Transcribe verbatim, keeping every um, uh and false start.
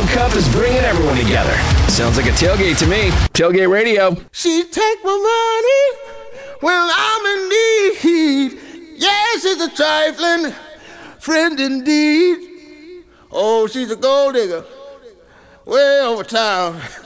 World Cup is bringing everyone together. Sounds like a tailgate to me. Tailgate Radio. She take my money when I'm in need. Yes, she's a trifling friend indeed. Oh, she's a gold digger way over town.